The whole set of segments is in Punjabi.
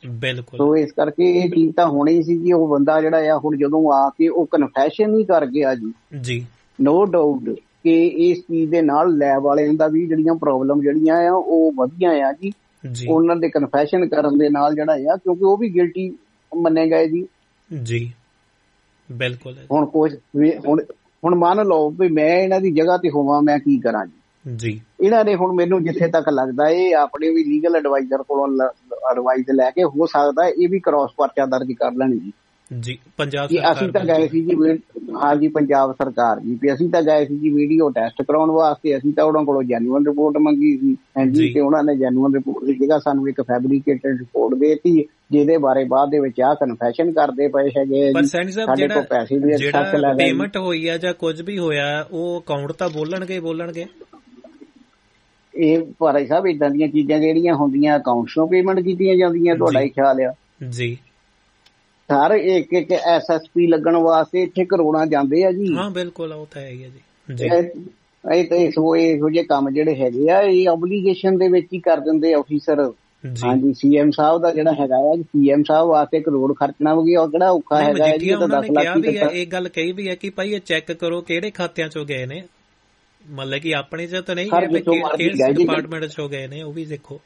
ਬਿਲਕੁਲ। ਸੋ ਇਸ ਕਰਕੇ ਇਹ ਚੀਜ਼ ਤਾਂ ਹੋਣੀ ਸੀ ਕਿ ਉਹ ਬੰਦਾ ਜਿਹੜਾ ਆ ਹੁਣ ਜਦੋਂ ਆ ਕੇ ਉਹ ਕਨਫੈਸ਼ਨ ਹੀ ਕਰ ਗਿਆ ਜੀ, ਨੋ ਡਾਊਟ ਕਿ ਇਸ ਚੀਜ਼ ਦੇ ਨਾਲ ਲੈਬ ਵਾਲਿਆਂ ਦਾ ਵੀ ਜਿਹੜੀਆਂ ਪ੍ਰੋਬਲਮ ਜਿਹੜੀਆਂ ਆ ਉਹ ਵਧੀਆਂ ਆ ਜੀ ਉਹਨਾਂ ਦੇ ਕਨਫੈਸ਼ਨ ਕਰਨ ਦੇ ਨਾਲ ਜਿਹੜਾ ਆ, ਕਿਉਂਕਿ ਉਹ ਵੀ ਗਿਲਟੀ ਮੰਨੇ ਗਏ ਜੀ। ਬਿਲਕੁਲ। ਹੁਣ ਕੁਛ ਹੁਣ ਮੰਨ ਲਓ ਵੀ ਮੈਂ ਇਹਨਾਂ ਦੀ ਜਗ੍ਹਾ ਤੇ ਹੋਵਾਂ, ਮੈਂ ਕੀ ਕਰਾਂ ਜੀ। ਇਹਨਾਂ ਨੇ ਹੁਣ ਮੈਨੂੰ ਜਿੱਥੇ ਤੱਕ ਲੱਗਦਾ ਇਹ ਆਪਣੇ ਵੀ ਲੀਗਲ ਐਡਵਾਈਜ਼ਰ ਕੋਲੋਂ ਐਡਵਾਈਜ਼ ਲੈ ਕੇ ਹੋ ਸਕਦਾ ਇਹ ਵੀ ਕ੍ਰਾਸ ਪਰਚਾ ਦਰਜ ਕਰ ਲੈਣ ਜੀ। ਪੰਜਾਬ ਅਸੀਂ ਤਾਂ ਗਏ ਸੀ ਜੀ, ਹਾਂਜੀ ਪੰਜਾਬ ਸਰਕਾਰ ਜੀ, ਵੀ ਅਸੀਂ ਤਾਂ ਗਏ ਸੀ ਜੀ ਵੀਡੀਓ ਟੈਸਟ ਕਰਾਉਣ ਵਾਸਤੇ। ਅਸੀਂ ਤਾਂ ਉਹਨਾਂ ਕੋਲੋਂ ਜੈਨੂਅਨ ਰਿਪੋਰਟ ਮੰਗੀ ਸੀ ਹਾਂਜੀ, ਤੇ ਉਹਨਾਂ ਨੇ ਜੈਨੂਅਨ ਰਿਪੋਰਟ ਦੀ ਜਗ੍ਹਾ ਸਾਨੂੰ ਇੱਕ ਫੈਬਰੀਕੇਟਡ ਰਿਪੋਰਟ ਦੇਤੀ ਜਿਹਦੇ ਬਾਰੇ ਬਾਅਦ ਦੇ ਵਿੱਚ ਆਹ ਕਨਫੈਸ਼ਨ ਕਰਦੇ ਪਏ ਹੈਗੇ। ਪਰ ਸੈਣੀ ਸਾਹਿਬ ਜਿਹੜਾ ਪੇਮੈਂਟ ਹੋਈ ਆ ਜਾਂ ਕੁਝ ਵੀ ਹੋਇਆ ਉਹ ਅਕਾਊਂਟ ਤਾਂ ਬੋਲਣਗੇ ਇਹ ਭਾਈ ਸਾਹਿਬ ਏਦਾਂ ਦੀਆਂ ਚੀਜ਼ਾਂ ਜਿਹੜੀਆਂ ਹੁੰਦੀਆਂ ਅਕਾਊਂਟਸ ਤੋਂ ਪੇਮੈਂਟ ਕੀਤੀਆਂ ਜਾਂਦੀਆਂ, ਤੁਹਾਡਾ ਹੀ ਖਿਆਲ ਆ ਜੀ। ਸਰ ਇੱਕ SSP ਲੱਗਣ ਵਾਸਤੇ ਇੱਥੇ ਕਰੋੜਾਂ ਜਾਂਦੇ ਆ ਜੀ। ਹਾਂ ਬਿਲਕੁਲ, ਉਹ ਤਾਂ ਹੈ ਹੀ ਆ ਜੀ। ਇਹੋ ਜਿਹੇ ਕੰਮ ਜਿਹੜੇ ਹੈਗੇ ਆ ਇਹ ਓਬਲੀਗੇਸ਼ਨ ਦੇ ਵਿੱਚ ਹੀ ਕਰ ਦਿੰਦੇ ਆਫੀਸਰ। ਹਾਂਜੀ CM ਸਾਹਿਬ ਦਾ ਜਿਹੜਾ ਹੈਗਾ ਆ CM ਸਾਹਿਬ ਵਾਸਤੇ ਕਰੋੜ ਖਰਚਣਾ ਵੀ ਕਿਹੜਾ ਔਖਾ ਹੈਗਾ ਜੀ। ਇਹ ਗੱਲ ਕਹੀ ਵੀ ਹੈ ਕਿ ਭਾਈ ਇਹ ਚੈੱਕ ਕਰੋ ਕਿਹੜੇ ਖਾਤਿਆਂ ਚੋਂ ਗਏ ਨੇ, ਮਤਲਬ ਕਿ ਆਪਣੇ ਚ ਤਾਂ ਨਹੀਂ ਕਿਹੜੇ ਡਿਪਾਰਟਮੈਂਟ ਚੋਂ ਗਏ ਨੇ ਉਹ ਵੀ ਦੇਖੋ।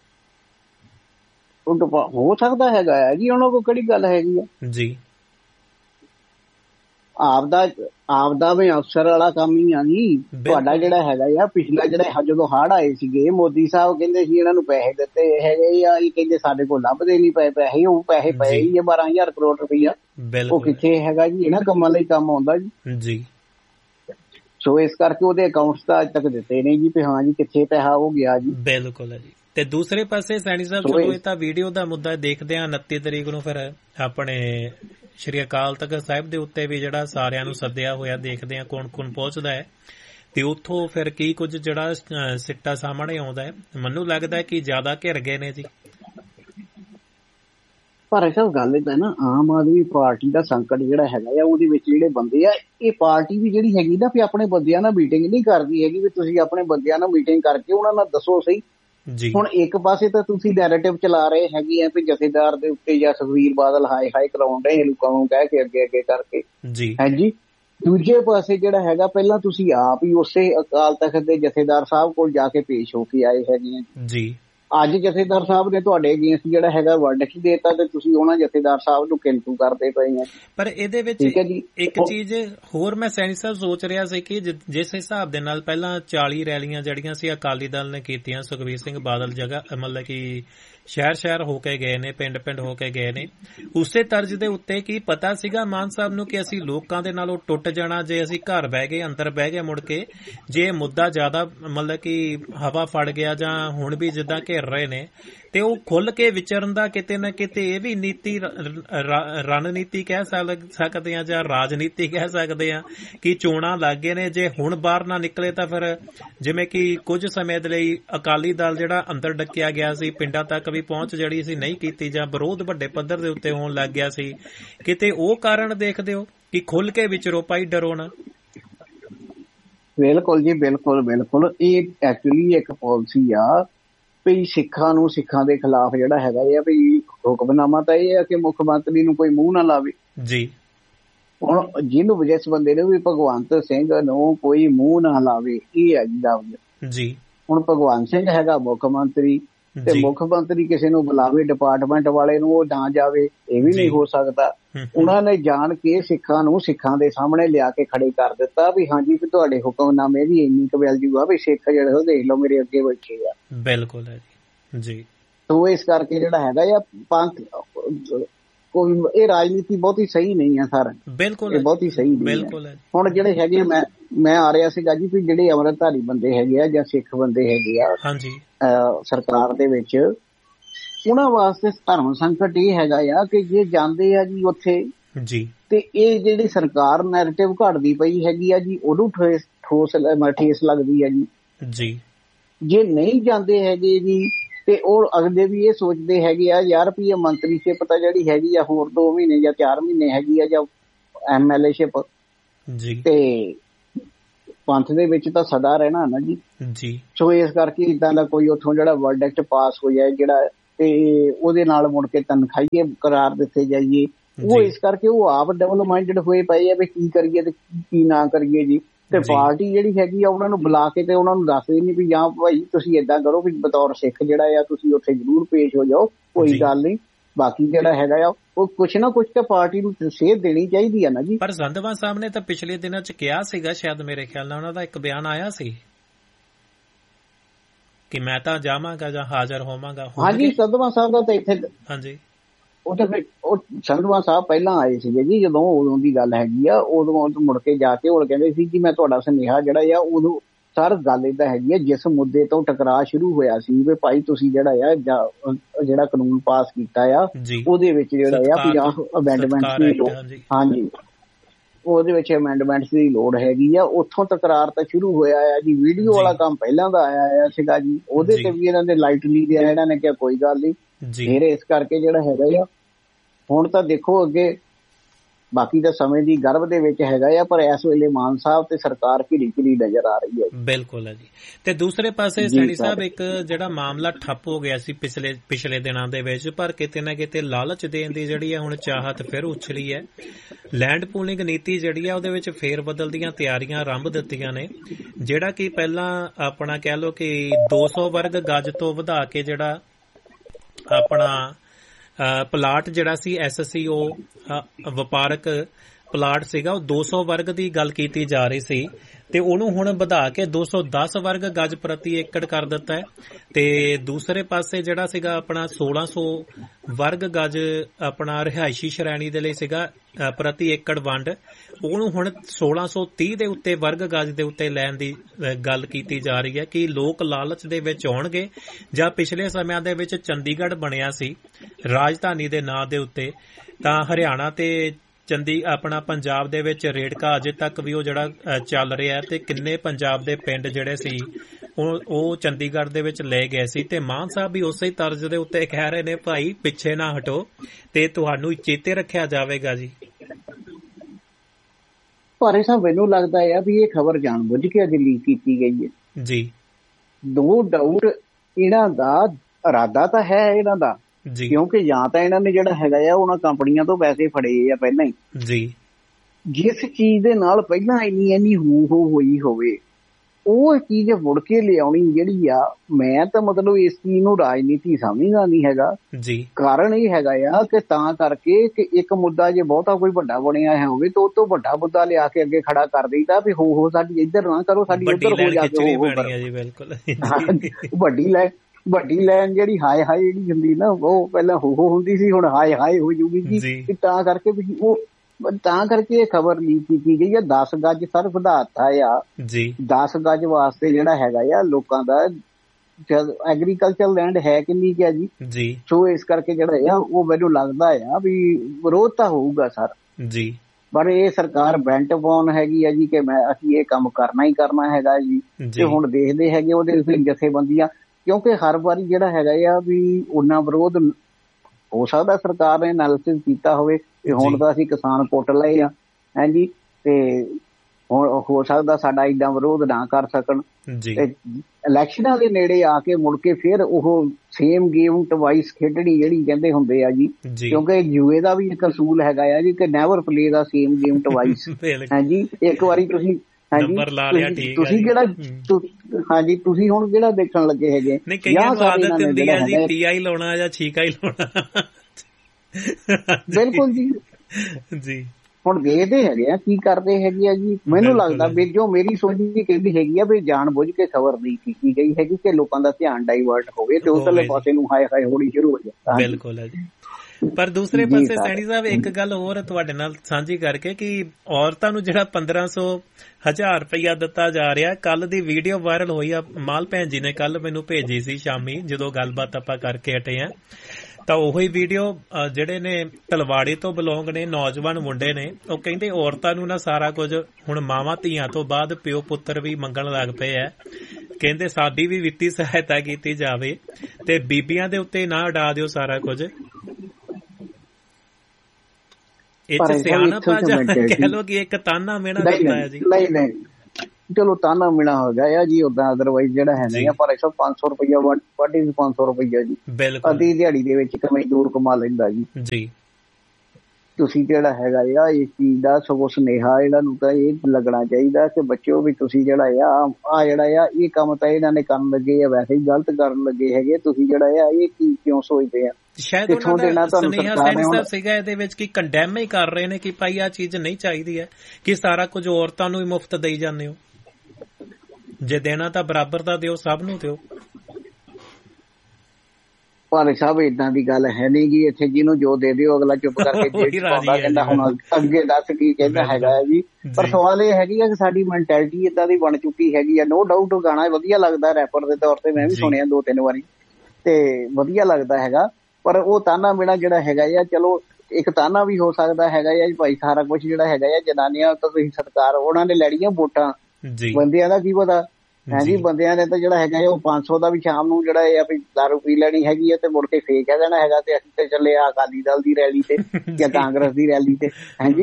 ਹੋ ਸਕਦਾ ਹੈਗਾ ਆ ਜੀ, ਉਹਨਾਂ ਕੋਲ ਕਿਹੜੀ ਗੱਲ ਹੈਗੀ ਆ ਜੀ। ਆਪਦਾ ਵੀ ਅਫਸਰ ਵਾਲਾ ਕੰਮ ਹੀ ਆ ਜੀ ਤੁਹਾਡਾ ਜਿਹੜਾ ਹੈਗਾ ਆ। ਪਿਛਲਾ ਜਿਹੜਾ ਜਦੋਂ ਹੜ੍ਹ ਆਏ ਸੀਗੇ ਮੋਦੀ ਸਾਹਿਬ ਕਹਿੰਦੇ ਸੀ ਇਹਨਾਂ ਨੂੰ ਪੈਸੇ ਦਿੱਤੇ ਹੈਗੇ ਆ, ਇਹ ਕਹਿੰਦੇ ਸਾਡੇ ਕੋਲ ਲੱਭਦੇ ਨਹੀਂ ਪਏ ਪੈਸੇ। ਉਹ ਪੈਸੇ ਪਏ ਹੀ ਆ 12,000 ਕਰੋੜ ਰੁਪਈਆ, ਉਹ ਕਿੱਥੇ ਹੈਗਾ ਜੀ? ਇਹਨਾਂ ਕੰਮਾਂ ਲਈ ਕੰਮ ਆਉਂਦਾ ਜੀ। ਸੋ ਇਸ ਕਰਕੇ ਉਹਦੇ ਅਕਾਊਂਟਸ ਤਾਂ ਅੱਜ ਤੱਕ ਦਿੱਤੇ ਨਹੀਂ ਜੀ ਵੀ ਹਾਂ ਜੀ ਕਿੱਥੇ ਪੈਸਾ ਹੋ ਗਿਆ ਜੀ। ਬਿਲਕੁਲ ਹੈ ਜੀ। ਤੇ ਦੂਸਰੇ ਪਾਸੇ ਸੈਣੀ ਸਾਹਿਬ ਚਲੋ ਇਹ ਤਾਂ ਵੀਡੀਓ ਦਾ ਮੁੱਦਾ ਦੇਖਦੇ ਆ 29 ਤਰੀਕ ਨੂੰ ਫਿਰ ਆਪਣੇ ਸ਼੍ਰੀ ਅਕਾਲ ਤਖਤ ਸਾਹਿਬ ਦੇ ਉੱਤੇ ਵੀ ਜਿਹੜਾ ਸਾਰਿਆਂ ਨੂੰ ਸੱਦਿਆ ਹੋਇਆ, ਦੇਖਦੇ ਆ ਕੌਣ ਪਹੁੰਚਦਾ ਹੈ ਤੇ ਉੱਥੋਂ ਫਿਰ ਕੀ ਕੁਝ ਜਿਹੜਾ ਸਿੱਟਾ ਸਾਹਮਣੇ ਆਉਂਦਾ ਹੈ। ਮੈਨੂੰ ਲੱਗਦਾ ਕਿ ਜ਼ਿਆਦਾ ਘਿਰ ਗਏ ਨੇ ਜੀ। ਪਰ ਇਹ ਗੱਲ ਇਹ ਤਾਂ ਨਾ ਆਮ ਆਦਮੀ ਪਾਰਟੀ ਦਾ ਸੰਕਟ ਜਿਹੜਾ ਹੈਗਾ ਆ ਉਹਦੇ ਵਿੱਚ ਜਿਹੜੇ ਬੰਦੇ ਆ ਇਹ ਪਾਰਟੀ ਵੀ ਜਿਹੜੀ ਹੈਗੀ ਨਾ ਵੀ ਆਪਣੇ ਬੰਦਿਆਂ ਨਾਲ ਮੀਟਿੰਗ ਨਹੀਂ ਕਰਦੀ ਹੈਗੀ ਵੀ ਤੁਸੀਂ ਆਪਣੇ ਬੰਦਿਆਂ ਨਾਲ ਮੀਟਿੰਗ ਕਰਕੇ ਉਹਨਾਂ ਨਾਲ ਦੱਸੋ ਸਹੀ। ਹੁਣ ਇੱਕ ਪਾਸੇ ਤਾਂ ਤੁਸੀਂ ਨੈਰੇਟਿਵ ਚਲਾ ਰਹੇ ਹੈਗੇ ਆ ਵੀ ਜਥੇਦਾਰ ਦੇ ਉੱਤੇ ਜਾਂ ਸੁਖਬੀਰ ਬਾਦਲ ਹਾਏ ਕਰਾਉਣ ਡਏ ਲੋਕਾਂ ਨੂੰ ਕਹਿ ਕੇ ਅੱਗੇ ਕਰਕੇ ਹਾਂਜੀ। ਦੂਜੇ ਪਾਸੇ ਜਿਹੜਾ ਹੈਗਾ ਪਹਿਲਾਂ ਤੁਸੀਂ ਆਪ ਹੀ ਉਸੇ ਅਕਾਲ ਤਖਤ ਦੇ ਜਥੇਦਾਰ ਸਾਹਿਬ ਕੋਲ ਜਾ ਕੇ ਪੇਸ਼ ਹੋ ਕੇ ਆਏ ਹੈਗੇ ਆ ਜੀ। ਅੱਜ ਜਥੇਦਾਰ ਸਾਹਿਬ ਨੇ ਤੁਹਾਡੇ ਅਗੇਂਸਟ ਜਿਹੜਾ ਹੈਗਾ ਵਰਡਿਕਟ ਦੇਤਾ ਤੇ ਤੁਸੀਂ ਉਹਨਾਂ ਜਥੇਦਾਰ ਸਾਹਿਬ ਨੂੰ ਕਿੰਤੂ ਕਰਦੇ ਪਏ ਆ। ਪਰ ਇਹਦੇ ਵਿੱਚ ਇੱਕ ਚੀਜ਼ ਹੋਰ ਮੈਂ ਸੈਣੀ ਸਾਹਿਬ ਸੋਚ ਰਿਹਾ ਸੀ ਕਿ ਜਿਸ ਹਿਸਾਬ ਦੇ ਨਾਲ ਪਹਿਲਾਂ 40 ਰੈਲੀਆਂ ਜਿਹੜੀਆਂ ਸੀ ਅਕਾਲੀ ਦਲ ਨੇ ਕੀਤੀਆਂ, ਸੁਖਬੀਰ ਸਿੰਘ ਬਾਦਲ ਜਗ੍ਹਾ ਮਤਲਬ ਕਿ ਸ਼ਹਿਰ ਹੋ ਕੇ ਗਏ ਨੇ, ਪਿੰਡ ਹੋ ਕੇ ਗਏ ਨੇ, ਉਸੇ ਤਰਜ਼ ਦੇ ਉੱਤੇ ਕੀ ਪਤਾ ਸੀਗਾ ਮਾਨ ਸਾਹਿਬ ਨੂੰ ਕਿ ਅਸੀਂ ਲੋਕਾਂ ਦੇ ਨਾਲੋਂ ਟੁੱਟ ਜਾਣਾ ਜੇ ਅਸੀਂ ਘਰ ਬਹਿ ਗਏ ਅੰਦਰ ਬਹਿ ਗਏ। ਮੁੜ ਕੇ ਜੇ ਮੁੱਦਾ ਜ਼ਿਆਦਾ ਮਤਲਬ ਕਿ ਹਵਾ ਫੜ ਗਿਆ ਜਾਂ ਹੁਣ ਵੀ ਜਿੱਦਾਂ ਘਿਰ ਰਹੇ ਨੇ ਤੇ ਉਹ ਖੁੱਲ ਕੇ ਵਿਚਰਨ ਦਾ ਕਿਤੇ ਨਾ ਕਿਤੇ ਇਹ ਵੀ ਨੀਤੀ ਰਣਨੀਤੀ ਕਹਿ ਸਕਦੇ ਆ ਜਾਂ ਰਾਜਨੀਤੀ ਕਹਿ ਸਕਦੇ ਆ ਕਿ ਚੋਣਾਂ ਲੱਗ ਗਏ ਨੇ। ਜੇ ਹੁਣ ਬਾਹਰ ਨਾ ਨਿਕਲੇ ਤਾਂ ਫਿਰ ਜਿਵੇਂ ਕਿ ਕੁਝ ਸਮੇਂ ਦੇ ਲਈ ਅਕਾਲੀ ਦਲ ਜਿਹੜਾ ਅੰਦਰ ਡੱਕਿਆ ਗਿਆ ਸੀ, ਪਿੰਡਾਂ ਤੱਕ ਵੀ ਪਹੁੰਚ ਜਿਹੜੀ ਸੀ ਨਹੀਂ ਕੀਤੀ ਜਾਂ ਵਿਰੋਧ ਵੱਡੇ ਪੱਧਰ ਦੇ ਉੱਤੇ ਹੋਣ ਲੱਗ ਗਿਆ ਸੀ, ਕਿਤੇ ਉਹ ਕਾਰਨ ਦੇਖਦੇ ਹੋ ਕਿ ਖੁੱਲ ਕੇ ਵਿਚਰੋ ਭਾਈ, ਡਰੋ ਨਾ। ਬਿਲਕੁਲ ਜੀ, ਬਿਲਕੁਲ। ਇਹ ਐਕਚੁਅਲੀ ਇੱਕ ਪਾਲਿਸੀ ਆ ਵੀ ਸਿੱਖਾਂ ਦੇ ਖਿਲਾਫ ਜਿਹੜਾ ਹੈਗਾ ਆ ਵੀ ਹੁਕਮਨਾਮਾ ਤਾਂ ਇਹ ਆ ਕਿ ਮੁੱਖ ਮੰਤਰੀ ਨੂੰ ਕੋਈ ਮੂੰਹ ਨਾ ਲਾਵੇ ਜੀ। ਹੁਣ ਜਿਹਨੂੰ ਜਿਸ ਬੰਦੇ ਨੂੰ ਵੀ ਭਗਵੰਤ ਸਿੰਘ ਨੂੰ ਕੋਈ ਮੂੰਹ ਨਾ ਲਾਵੇ ਇਹ ਹੈ ਜੀ ਲਫ਼ਜ਼ ਜੀ। ਹੁਣ ਭਗਵੰਤ ਸਿੰਘ ਹੈਗਾ ਮੁੱਖ ਮੰਤਰੀ ਤੇ ਮੁੱਖ ਮੰਤਰੀ ਕਿਸੇ ਨੂੰ ਬੁਲਾਵੇ ਡਿਪਾਰਟਮੈਂਟ ਵਾਲੇ ਨੂੰ ਉਹ ਨਾ ਜਾਵੇ, ਇਹ ਵੀ ਨਹੀਂ ਹੋ ਸਕਦਾ। ਉਹਨਾਂ ਨੇ ਜਾਣ ਕੇ ਸਿੱਖਾਂ ਦੇ ਸਾਹਮਣੇ ਲਿਆ ਕੇ ਖੜੇ ਕਰ ਦਿੱਤਾ ਵੀ ਹਾਂਜੀ ਵੀ ਤੁਹਾਡੇ ਹੁਕਮਨਾਮੇ ਦੀ ਇੰਨੀ ਕੁ ਵੈਲਿਊ ਆ ਵੀ ਸਿੱਖ ਜਿਹੜੇ ਉਹ ਦੇਖ ਲਓ ਮੇਰੇ ਅੱਗੇ ਬੈਠੇ ਆ। ਬਿਲਕੁਲ ਹੈ ਜੀ। ਤੋ ਇਸ ਕਰਕੇ ਜਿਹੜਾ ਹੈਗਾ ਆ ਪੰਥ ਕੋਈ ਇਹ ਰਾਜਨੀਤੀ ਬਹੁਤੀ ਸਹੀ ਨਹੀਂ ਆ ਸਰ, ਬਿਲਕੁਲ ਬਹੁਤੀ ਸਹੀ ਨਹੀਂ। ਹੁਣ ਜਿਹੜੇ ਹੈਗੇ ਮੈਂ ਆ ਰਿਹਾ ਸੀਗਾ ਜੀ ਵੀ ਜਿਹੜੇ ਅੰਮ੍ਰਿਤਧਾਰੀ ਬੰਦੇ ਹੈਗੇ ਆ ਜਾਂ ਸਿੱਖ ਬੰਦੇ ਹੈਗੇ ਆ ਸਰਕਾਰ ਦੇ ਵਿੱਚ, ਉਹਨਾਂ ਵਾਸਤੇ ਧਰਮ ਸੰਕਟ ਇਹ ਹੈਗਾ ਆ ਕਿ ਜੇ ਜਾਂਦੇ ਆ ਜੀ ਉੱਥੇ ਜੀ ਤੇ ਇਹ ਜਿਹੜੀ ਸਰਕਾਰ ਨੈਰੇਟਿਵ ਘੜਦੀ ਪਈ ਹੈਗੀ ਆ ਜੀ ਉਹਨੂੰ ਠੇਸ ਲੱਗਦੀ ਆ ਜੀ। ਜੇ ਨਹੀਂ ਜਾਂਦੇ ਹੈਗੇ ਜੀ ਤੇ ਉਹ ਅਗਲੇ ਵੀ ਇਹ ਸੋਚਦੇ ਹੈਗੇ ਆ ਯਾਰ ਵੀ ਇਹ ਮੰਤਰੀਸ਼ਿਪ ਤਾਂ ਜਿਹੜੀ ਹੈਗੀ ਆ ਹੋਰ 2 ਮਹੀਨੇ ਜਾਂ 4 ਮਹੀਨੇ ਹੈਗੀ ਆ ਜਾਂ MLA-ਸ਼ਿਪ ਤੇ ਪੰਥ ਦੇ ਵਿੱਚ ਤਾਂ ਸਦਾ ਰਹਿਣਾ ਨਾ ਜੀ। ਸੋ ਇਸ ਕਰਕੇ ਏਦਾਂ ਦਾ ਕੋਈ ਉੱਥੋਂ ਜਿਹੜਾ ਵਰਡਿਕਟ ਪਾਸ ਹੋਇਆ ਜਿਹੜਾ ਤੇ ਉਹਦੇ ਨਾਲ ਮੁੜ ਕੇ ਤਨਖਾਹੀਏ ਕਰਾਰ ਦਿੱਤੇ ਜਾਈਏ। ਉਹ ਇਸ ਕਰਕੇ ਉਹ ਆਪ ਡਬਲ ਮਾਈਂਡਡ ਹੋਏ ਪਏ ਆ ਵੀ ਕੀ ਕਰੀਏ ਤੇ ਕੀ ਨਾ ਕਰੀਏ ਜੀ। ਤੇ ਪਾਰਟੀ ਜਿਹੜੀ ਹੈਗੀ ਆ ਉਹਨਾਂ ਨੂੰ ਬੁਲਾ ਕੇ ਤੇ ਉਹਨਾਂ ਨੂੰ ਦੱਸਦੇ ਨਹੀਂ ਵੀ ਜਾਂ ਭਾਈ ਤੁਸੀਂ ਏਦਾਂ ਕਰੋ ਵੀ ਬਤੌਰ ਸਿੱਖ ਜਿਹੜਾ ਆ ਤੁਸੀਂ ਉੱਥੇ ਜ਼ਰੂਰ ਪੇਸ਼ ਹੋ ਜਾਓ, ਕੋਈ ਗੱਲ ਨਹੀਂ। ਬਾਕੀ ਜਿਹੜਾ ਹੈਗਾ ਆ ਉਹ ਕੁਛ ਨਾ ਕੁਛ ਤਾਂ ਪਾਰਟੀ ਨੂੰ ਸੇਧ ਦੇਣੀ ਚਾਹੀਦੀ ਆ ਨਾ ਜੀ। ਪਰ ਸੰਧਵਾ ਸਾਹਿਬ ਨੇ ਤਾਂ ਪਿਛਲੇ ਦਿਨਾਂ ਚ ਕਿਹਾ ਸੀਗਾ, ਸ਼ਾਇਦ ਮੇਰੇ ਖਿਆਲ ਨਾਲ ਉਹਨਾਂ ਦਾ ਇੱਕ ਬਿਆਨ ਆਇਆ ਸੀ ਕਿ ਮੈਂ ਤਾਂ ਜਾਵਾਂਗਾ ਜਾਂ ਹਾਜ਼ਰ ਹੋਵਾਂਗਾ। ਹਾਂਜੀ, ਸੰਧਵਾ ਸਾਹਿਬ ਦਾ ਤਾਂ ਇੱਥੇ ਹਾਂਜੀ ਉਹ ਤਾਂ ਫਿਰ ਉਹ ਸੰਧਵਾ ਸਾਹਿਬ ਪਹਿਲਾਂ ਆਏ ਸੀਗੇ ਜੀ, ਜਦੋਂ ਉਦੋਂ ਦੀ ਗੱਲ ਹੈਗੀ ਆ। ਉਦੋਂ ਮੁੜ ਕੇ ਜਾ ਕੇ ਉਹ ਕਹਿੰਦੇ ਸੀ ਕਿ ਮੈਂ ਤੁਹਾਡਾ ਸੁਨੇਹਾ ਜਿਹੜਾ ਆ ਉਦੋਂ ਸਰ ਗੱਲ ਏਦਾਂ ਹੈਗੀ ਆ, ਜਿਸ ਮੁੱਦੇ ਤੋਂ ਟਕਰਾਅ ਸ਼ੁਰੂ ਹੋਇਆ ਸੀ ਵੀ ਭਾਈ ਤੁਸੀਂ ਜਿਹੜਾ ਆ ਜਿਹੜਾ ਕਾਨੂੰਨ ਪਾਸ ਕੀਤਾ ਆ ਉਹਦੇ ਵਿੱਚ ਜਿਹੜਾ ਆ 50 ਅਮੈਂਡਮੈਂਟਸ ਦੀ ਲੋੜ, ਹਾਂਜੀ ਉਹਦੇ ਵਿੱਚ ਅਮੈਂਡਮੈਂਟਸ ਦੀ ਲੋੜ ਹੈਗੀ ਆ। ਉੱਥੋਂ ਤਕਰਾਰ ਤਾਂ ਸ਼ੁਰੂ ਹੋਇਆ ਆ ਜੀ। ਵੀਡੀਓ ਵਾਲਾ ਕੰਮ ਪਹਿਲਾਂ ਦਾ ਆਇਆ ਸੀਗਾ ਜੀ, ਉਹਦੇ ਤੇ ਵੀ ਇਹਨਾਂ ਦੇ ਲਾਈਟਲੀ ਲਿਆ, ਇਹਨਾਂ ਨੇ ਕਿਹਾ ਕੋਈ ਗੱਲ ਨਹੀਂ। ਫਿਰ ਇਸ ਕਰਕੇ ਜਿਹੜਾ ਹੈਗਾ ਆ ਹੁਣ ਤਾਂ ਦੇਖੋ ਅੱਗੇ ਬਾਕੀ ਤਾਂ ਸਮੇਂ ਦੀ ਗਰਭ ਦੇ ਵਿੱਚ ਹੈਗਾ ਆ, ਪਰ ਇਸ ਵੇਲੇ ਮਾਨ ਸਾਹਿਬ ਤੇ ਸਰਕਾਰ ਘਿਰੀ ਨਜ਼ਰ ਆ ਰਹੀ ਹੈ। ਬਿਲਕੁਲ ਹੈ ਜੀ। ਤੇ ਦੂਸਰੇ ਪਾਸੇ ਸੈਣੀ ਸਾਹਿਬ ਇੱਕ ਜਿਹੜਾ ਮਾਮਲਾ ਠੱਪ ਹੋ ਗਿਆ ਸੀ ਪਿਛਲੇ ਦਿਨਾਂ ਦੇ ਵਿੱਚ, ਪਰ ਕਿਤੇ ਨਾ ਕਿਤੇ ਲਾਲਚ ਦੇਣ ਦੀ ਜਿਹੜੀ ਹੈ ਹੁਣ ਚਾਹਤ ਫਿਰ ਉਛਲੀ ਹੈ। ਲੈਂਡ ਪੂਲਿੰਗ ਨੀਤੀ ਜਿਹੜੀ ਆ ਉਹਦੇ ਵਿੱਚ ਫੇਰ ਬਦਲ ਦੀਆਂ ਤਿਆਰੀਆਂ ਆਰੰਭ ਦਿੱਤੀਆਂ ਨੇ, ਜਿਹੜਾ ਕਿ ਪਹਿਲਾਂ ਆਪਣਾ ਕਹਿ ਲਓ ਕਿ 200 ਵਰਗ ਗਜ ਤੋਂ ਵਧਾ ਕੇ ਜਿਹੜਾ ਆਪਣਾ ਪਲਾਟ ਜਿਹੜਾ ਸੀ SCO ਵਪਾਰਕ ਪਲਾਟ ਸੀਗਾ ਉਹ 200 ਵਰਗ ਦੀ ਗੱਲ ਕੀਤੀ ਜਾ ਰਹੀ ਸੀ, ਤੇ ਉਹਨੂੰ ਹੁਣ ਵਧਾ ਕੇ 210 ਵਰਗ ਗਜ ਪ੍ਰਤੀ ਏਕੜ ਕਰ ਦਿੱਤਾ ਹੈ। ਤੇ ਦੂਸਰੇ ਪਾਸੇ ਜਿਹੜਾ ਸੀਗਾ ਆਪਣਾ 1600 ਵਰਗ ਗਜ ਆਪਣਾ ਰਿਹਾਇਸ਼ੀ ਸ਼੍ਰੇਣੀ ਦੇ ਲਈ ਸੀਗਾ ਪ੍ਰਤੀ ਏਕੜ ਵੰਡ, ਉਹਨੂੰ ਹੁਣ 1630 ਦੇ ਉੱਤੇ ਵਰਗ ਗਜ ਦੇ ਉੱਤੇ ਲੈਣ ਦੀ ਗੱਲ ਕੀਤੀ ਜਾ ਰਹੀ ਹੈ ਕਿ ਲੋਕ ਲਾਲਚ ਦੇ ਵਿੱਚ ਆਉਣਗੇ। ਜਾਂ ਪਿਛਲੇ ਸਮਿਆਂ ਦੇ ਵਿੱਚ ਚੰਡੀਗੜ੍ਹ ਬਣਿਆ ਸੀ ਰਾਜਧਾਨੀ ਦੇ ਨਾਂ ਦੇ ਉੱਤੇ, ਤਾਂ ਹਰਿਆਣਾ ਤੇ ਆਪਣਾ ਪੰਜਾਬ ਦੇ ਵਿੱਚ ਰੇੜਕਾ ਅਜੇ ਤੱਕ ਵੀ ਉਹ ਜਿਹੜਾ ਚੱਲ ਰਿਹਾ, ਤੇ ਕਿੰਨੇ ਪੰਜਾਬ ਦੇ ਪਿੰਡ ਜਿਹੜੇ ਸੀ ਉਹ ਚੰਡੀਗੜ੍ਹ ਦੇ ਵਿੱਚ ਲੈ ਗਏ ਸੀ। ਤੇ ਮਾਨ ਸਾਹਿਬ ਵੀ ਉਸੇ ਤਰਜ਼ ਦੇ ਉੱਤੇ ਕਹਿ ਰਹੇ ਨੇ ਭਾਈ ਪਿੱਛੇ ਨਾ ਹਟੋ ਤੇ ਤੁਹਾਨੂੰ ਚੇਤੇ ਰੱਖਿਆ ਜਾਵੇਗਾ ਜੀ। ਭਾਰੇ ਸਾਹਿਬ ਮੈਨੂੰ ਲੱਗਦਾ ਹੈ ਵੀ ਇਹ ਖਬਰ ਜਾਣਬੁੱਝ ਕੇ ਅੱਜ ਲੀਕ ਕੀਤੀ ਗਈ ਹੈ ਜੀ। ਨੋ ਡਾਊਟ ਇਹਨਾਂ ਦਾ ਇਰਾਦਾ ਤਾਂ ਹੈ ਇਹਨਾਂ ਦਾ, ਕਿਉਂਕਿ ਜਾਂ ਤਾਂ ਇਹਨਾਂ ਨੇ ਜਿਹੜਾ ਹੈਗਾ ਆ ਉਹਨਾਂ ਕੰਪਨੀਆਂ ਤੋਂ ਪੈਸੇ ਫੜੇ ਆ ਪਹਿਲਾਂ ਹੀ ਜੀ। ਜਿਸ ਚੀਜ਼ ਦੇ ਨਾਲ ਪਹਿਲਾਂ ਇੰਨੀ ਹੋ ਹੋਈ ਹੋਵੇ ਉਹ ਚੀਜ਼ ਮੁੜ ਕੇ ਲਿਆਉਣੀ ਜਿਹੜੀ ਆ, ਮੈਂ ਤਾਂ ਮਤਲਬ ਇਸ ਚੀਜ਼ ਨੂੰ ਰਾਜਨੀਤੀ ਸਮਝਦਾ ਨਹੀਂ ਹੈਗਾ ਜੀ। ਕਾਰਨ ਇਹ ਹੈਗਾ ਆ ਕਿ ਤਾਂ ਕਰਕੇ ਕਿ ਇੱਕ ਮੁੱਦਾ ਜੇ ਬਹੁਤਾ ਕੋਈ ਵੱਡਾ ਬਣਿਆ ਹੋਵੇ ਤਾਂ ਉਹ ਤੋਂ ਵੱਡਾ ਮੁੱਦਾ ਲਿਆ ਕੇ ਅੱਗੇ ਖੜਾ ਕਰ ਦਈਦਾ ਵੀ ਹੋ ਸਾਡੀ ਇੱਧਰ ਨਾ ਕਰੋ, ਸਾਡੀ ਉੱਧਰ ਹੋ ਜਾ ਕੇ ਵੱਡੀ ਲਾਈਨ ਜਿਹੜੀ ਹਾਏ ਜਿਹੜੀ ਹੁੰਦੀ ਨਾ ਉਹ ਪਹਿਲਾਂ ਹੋ ਹੁੰਦੀ ਸੀ, ਹੁਣ ਹਾਏ ਹੋ ਜੂਗੀ ਜੀ। ਤਾਂ ਕਰਕੇ ਵੀ ਇਹ ਖਬਰ ਲੀਕ ਕੀਤੀ ਗਈ ਹੈ। 10 ਗਜ ਸਰ ਵਧਾਤਾ ਆ ਜੀ। 10 ਗਜ ਵਾਸਤੇ ਜਿਹੜਾ ਹੈਗਾ ਆ ਲੋਕਾਂ ਦਾ ਐਗਰੀਕਲਚਰ ਲੈਂਡ ਹੈ ਕਿੰਨੀ ਕਿਆ ਜੀ। ਸੋ ਇਸ ਕਰਕੇ ਜਿਹੜਾ ਆ ਉਹ ਮੈਨੂੰ ਲੱਗਦਾ ਆ ਵੀ ਵਿਰੋਧ ਤਾਂ ਹੋਊਗਾ ਸਰ ਜੀ। ਪਰ ਇਹ ਸਰਕਾਰ ਬੈਂਟ ਪਾਉਣ ਹੈਗੀ ਆ ਜੀ ਕਿ ਅਸੀਂ ਇਹ ਕੰਮ ਕਰਨਾ ਹੀ ਕਰਨਾ ਹੈਗਾ ਜੀ। ਤੇ ਹੁਣ ਦੇਖਦੇ ਹੈਗੇ ਉਹਦੇ ਜਥੇਬੰਦੀਆਂ, ਕਿਉਂਕਿ ਹਰ ਵਾਰੀ ਜਿਹੜਾ ਹੈਗਾ ਆ ਵੀ ਉਹਨਾਂ ਵਿਰੋਧ ਹੋ ਸਕਦਾ ਸਰਕਾਰ ਨੇ ਐਨਾਲਿਸਿਸ ਕੀਤਾ ਹੋਵੇ ਤੇ ਹੁਣ ਤਾਂ ਅਸੀਂ ਕਿਸਾਨ ਪੁੱਟ ਲਏ ਆ ਹਾਂਜੀ, ਤੇ ਹੁਣ ਹੋ ਸਕਦਾ ਸਾਡਾ ਏਦਾਂ ਵਿਰੋਧ ਨਾ ਕਰ ਸਕਣ। ਇਲੈਕਸ਼ਨਾਂ ਦੇ ਨੇੜੇ ਆ ਕੇ ਮੁੜ ਕੇ ਫਿਰ ਉਹ ਸੇਮ ਗੇਮ ਟਵਾਈਸ ਖੇਡਣੀ ਜਿਹੜੀ ਕਹਿੰਦੇ ਹੁੰਦੇ ਆ ਜੀ, ਕਿਉਂਕਿ ਯੂਏ ਦਾ ਵੀ ਇੱਕ ਅਸੂਲ ਹੈਗਾ ਆ ਜੀ ਕਿ ਨੈਵਰ ਪਲੇ ਦਾ ਸੇਮ ਗੇਮ ਟਵਾਈਸ। ਹਾਂਜੀ, ਇੱਕ ਵਾਰੀ ਤੁਸੀਂ ਤੁਸੀਂ ਕਿਹੜਾ ਹਾਂਜੀ ਤੁਸੀਂ ਹੁਣ ਕਿਹੜਾ ਦੇਖਣ ਲੱਗੇ ਹੈਗੇ? ਬਿਲਕੁਲ ਜੀ। ਹੁਣ ਦੇਖਦੇ ਹੈਗੇ ਆ ਕੀ ਕਰਦੇ ਹੈਗੇ ਆ ਜੀ। ਮੈਨੂੰ ਲੱਗਦਾ ਵੀ ਜੋ ਮੇਰੀ ਸੋਚ ਵੀ ਕਹਿੰਦੀ ਹੈਗੀ ਆ ਵੀ ਜਾਣ ਬੁੱਝ ਕੇ ਖਬਰ ਨਹੀਂ ਕੀਤੀ ਗਈ ਹੈਗੀ ਕਿ ਲੋਕਾਂ ਦਾ ਧਿਆਨ ਡਾਈਵਰਟ ਹੋਵੇ ਤੇ ਉਧਰਲੇ ਪਾਸੇ ਨੂੰ ਹਾਏ ਹੋਣੀ ਸ਼ੁਰੂ ਹੋ ਜਾਏ। ਬਿਲਕੁਲ ਹੈ ਜੀ। ਪਰ ਦੂਸਰੇ ਪਾਸੇ ਸੈਣੀ ਸਾਹਿਬ ਇੱਕ ਗੱਲ ਹੋਰ ਤੁਹਾਡੇ ਨਾਲ ਸਾਂਝੀ ਕਰਕੇ ਕਿ ਔਰਤਾਂ ਨੂੰ ਜਿਹੜਾ 1500-1000 ਰੁਪਇਆ ਦਿੱਤਾ ਜਾ ਰਿਹਾ, ਕੱਲ ਦੀ ਵੀਡੀਓ ਵਾਇਰਲ ਹੋਈ ਆ, ਮਾਲ ਭੈਣ ਜੀ ਨੇ ਕੱਲ ਮੈਨੂੰ ਭੇਜੀ ਸੀ ਸ਼ਾਮੀ ਜਦੋਂ ਗੱਲਬਾਤ ਆਪਾਂ ਕਰਕੇ ਹਟੇ ਆ, ਤਾਂ ਉਹੀ ਵੀਡੀਓ ਜਿਹੜੇ ਨੇ ਤਲਵਾੜੇ ਤੋਂ ਬਿਲੋਂਗ ਨੇ ਨੌਜਵਾਨ ਮੁੰਡੇ ਨੇ, ਉਹ ਕਹਿੰਦੇ ਔਰਤਾਂ ਨੂੰ ਨਾ ਸਾਰਾ ਕੁਝ ਹੁਣ ਮਾਵਾਂ ਧੀਆਂ ਤੋਂ ਬਾਅਦ ਪਿਓ ਪੁੱਤਰ ਵੀ ਮੰਗਣ ਲੱਗ ਪਏ ਆ। ਕਹਿੰਦੇ ਸਾਡੀ ਵੀ ਵਿੱਤੀ ਸਹਾਇਤਾ ਕੀਤੀ ਜਾਵੇ ਤੇ ਬੀਬੀਆਂ ਦੇ ਉੱਤੇ ਨਾ ਉਡਾ ਦਿਓ ਸਾਰਾ ਕੁਝ। ਇਹ ਸਿਆਣਪ ਆ ਜਾਂ ਕਹਿ ਲੋ ਕਿ ਇੱਕ ਤਾਨਾ ਮੇਣਾ ਦਿੱਤਾ ਹੈ ਜੀ। ਚਲੋ ਤਾਨਾ ਮਿਣਾ ਹੋ ਗਿਆ ਜੀ, ਉਦਾਂ ਅਦਰਵਾਈਜ਼ ਜਿਹੜਾ ਹੈ ਨਹੀਂ ਆ। ਪਰ 500 ਰੁਪਇਆ ਵਾਟ ਇਜ਼ 500 ਰੁਪਇਆ ਜੀ, ਅੱਧੀ ਦਿਹਾੜੀ ਦੇ ਵਿੱਚ ਇੱਕ ਮਜ਼ਦੂਰ ਕਮਾ ਲੈਂਦਾ ਜੀ। ਤੁਸੀਂ ਜਿਹੜਾ ਹੈਗਾ ਆ ਇਸ ਚੀਜ਼ ਦਾ ਸਗੋਂ ਸੁਨੇਹਾ ਇਹਨਾਂ ਨੂੰ ਤਾਂ ਇਹ ਲੱਗਣਾ ਚਾਹੀਦਾ ਕਿ ਬੱਚਿਓ ਵੀ ਤੁਸੀਂ ਜਿਹੜਾ ਆ ਜਿਹੜਾ ਆ ਇਹ ਕੰਮ ਤਾਂ ਇਹਨਾਂ ਨੇ ਕਰਨ ਲੱਗੇ ਆ, ਵੈਸੇ ਹੀ ਗਲਤ ਕਰਨ ਲੱਗੇ ਹੈਗੇ। ਤੁਸੀਂ ਜਿਹੜਾ ਆ ਇਹ ਕੀ ਕਿਉਂ ਸੋਚਦੇ ਆ? ਸ਼ਾਇਦ ਉਹਨਾਂ ਦਾ ਸੁਨੇਹਾ ਸੈਣੀ ਸਾਹਿਬ ਸੀਗਾ ਇਹਦੇ ਵਿੱਚ ਕਿ ਕੰਡੈਮ ਹੀ ਕਰ ਰਹੇ ਨੇ ਕਿ ਭਾਈ ਆਹ ਚੀਜ਼ ਨਹੀਂ ਚਾਹੀਦੀ ਹੈ, ਕਿ ਸਾਰਾ ਕੁਝ ਔਰਤਾਂ ਨੂੰ ਹੀ ਮੁਫਤ ਦੇਈ ਜਾਂਦੇ ਹੋ, ਜੇ ਦੇਣਾ ਤਾਂ ਬਰਾਬਰ ਦਾ ਦਿਓ, ਸਭ ਨੂੰ ਦਿਓ। ਭਾਲੇ ਸਾਹਿਬ ਏਦਾਂ ਦੀ ਗੱਲ ਹੈ ਨੀ ਗੀ ਇੱਥੇ, ਜਿਹਨੂੰ ਜੋ ਦੇ ਦਿਓ ਅਗਲਾ ਚੁੱਪ ਕਰਕੇ ਕਹਿੰਦਾ ਹੁਣ ਅੱਗੇ ਦੱਸ ਕੀ ਕਹਿੰਦਾ ਹੈਗਾ ਹੈ ਜੀ। ਪਰ ਸਵਾਲ ਇਹ ਹੈਗੀ ਆ ਕਿ ਸਾਡੀ ਮੈਂਟੈਲਿਟੀ ਏਦਾਂ ਦੀ ਬਣ ਚੁੱਕੀ ਹੈਗੀ ਆ। ਨੋ ਡਾਊਟ ਗਾਣਾ ਵਧੀਆ ਲੱਗਦਾ ਰੈਪਰ ਦੇ ਤੌਰ ਤੇ, ਮੈਂ ਵੀ ਸੁਣਿਆ 2-3 ਵਾਰੀ ਤੇ ਵਧੀਆ ਲੱਗਦਾ ਹੈਗਾ। ਪਰ ਉਹ ਤਾਨਾ ਮਿਣਾ ਜਿਹੜਾ ਹੈਗਾ ਆ, ਚਲੋ ਇੱਕ ਤਾਨਾ ਵੀ ਹੋ ਸਕਦਾ ਹੈਗਾ ਆ ਭਾਈ ਸਾਰਾ ਕੁਛ ਜਿਹੜਾ ਹੈਗਾ ਆ ਜਨਾਨੀਆਂ ਤਾਂ ਤੁਸੀਂ ਸਤਿਕਾਰ, ਉਹਨਾਂ ਨੇ ਲੈਣੀਆਂ ਵੋਟਾਂ, ਬੰਦਿਆਂ ਦਾ ਕੀ ਪਤਾ ਹੈ ਜੀ। ਬੰਦਿਆਂ ਨੇ ਤਾਂ ਜਿਹੜਾ ਹੈਗਾ ਉਹ 500 ਦਾ ਵੀ ਸ਼ਾਮ ਨੂੰ ਜਿਹੜਾ ਆ ਵੀ ਦਾਰੂ ਪੀ ਲੈਣੀ ਹੈਗੀ ਹੈ ਤੇ ਮੁੜ ਕੇ ਫੇਰ ਕਹਿ ਦੇਣਾ ਹੈਗਾ ਤੇ ਅਸੀਂ ਤੇ ਚੱਲੇ ਆ ਅਕਾਲੀ ਦਲ ਦੀ ਰੈਲੀ ਤੇ ਜਾਂ ਕਾਂਗਰਸ ਦੀ ਰੈਲੀ ਤੇ, ਹਾਂਜੀ।